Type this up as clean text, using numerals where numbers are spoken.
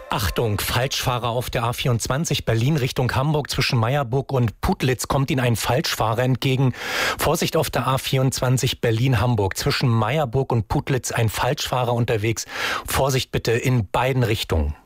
Achtung, Falschfahrer auf der A24 Berlin Richtung Hamburg zwischen Meierburg und Putlitz kommt Ihnen ein Falschfahrer entgegen. Vorsicht auf der A24 Berlin-Hamburg zwischen Meierburg und Putlitz ein Falschfahrer unterwegs. Vorsicht bitte in beiden Richtungen.